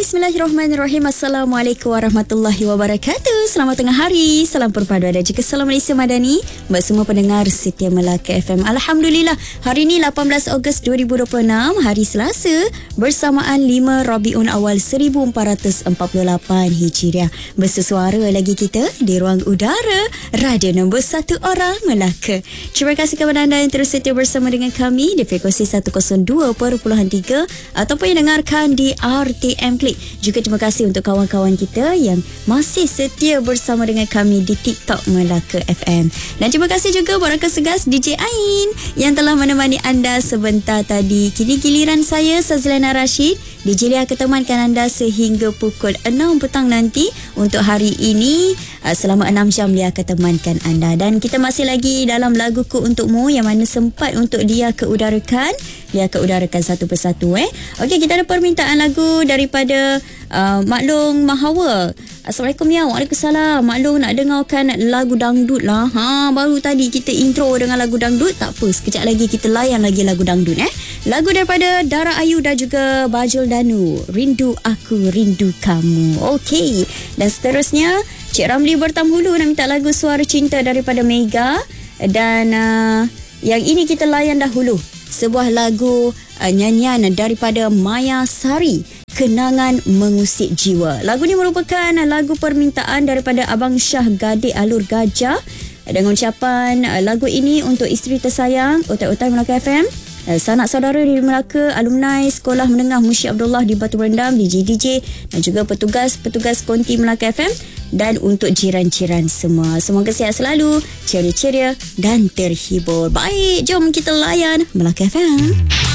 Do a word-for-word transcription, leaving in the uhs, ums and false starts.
Bismillahirrahmanirrahim. Assalamualaikum warahmatullahi wabarakatuh. Selamat tengah hari. Salam perpaduan dan juga salam Malaysia Madani buat semua pendengar setia Melaka F M. Alhamdulillah, hari ini lapan belas Ogos dua ribu dua puluh enam, hari Selasa, bersamaan lima Rabiul Awal seribu empat ratus empat puluh lapan Hijriah. Bersesuara lagi kita di ruang udara radio nombor satu orang Melaka. Terima kasih kepada anda yang terus setia bersama dengan kami di frekuensi seratus dua perpuluhan tiga ataupun yang dengarkan di R T M Klik. Juga terima kasih untuk kawan-kawan kita yang masih setia bersama dengan kami di TikTok Melaka F M. Dan terima kasih juga buat rakan segas D J Ain yang telah menemani anda sebentar tadi. Kini giliran saya, Sazlana Rashid. D J Lia akan temankan anda sehingga pukul enam petang nanti. Untuk hari ini, selama enam jam Lia akan temankan anda. Dan kita masih lagi dalam Laguku Untukmu yang mana sempat untuk Lia keudarakan. Lia keudarakan satu persatu eh. Okey, kita ada permintaan lagu daripada uh, Maklong Mahawa. Assalamualaikum ya. Waalaikumsalam. Maklong nak dengarkan lagu dangdut lah. Ha, baru tadi kita intro dengan lagu dangdut. Tak apa, sekejap lagi kita layan lagi lagu dangdut eh. Lagu daripada Dara Ayu dan juga Bajul Danu. Rindu Aku Rindu Kamu. Okey. Dan seterusnya Cik Ramli Bertamhulu nak minta lagu Suara Cinta daripada Mega. Dan uh, yang ini kita layan dahulu. Sebuah lagu uh, nyanyian daripada Maya Sari, Kenangan Mengusik Jiwa. Lagu ini merupakan lagu permintaan daripada Abang Syah Gadik Alur Gajah dengan ucapan uh, lagu ini untuk isteri tersayang Otai-Otai Melaka F M, uh, sanak saudara di Melaka, alumni Sekolah Menengah Mushi Abdullah di Batu Berendam, D J D J dan juga petugas-petugas konti Melaka F M, dan untuk jiran-jiran semua. Semoga sihat selalu, ceria-ceria dan terhibur. Baik, jom kita layan Melaka F M.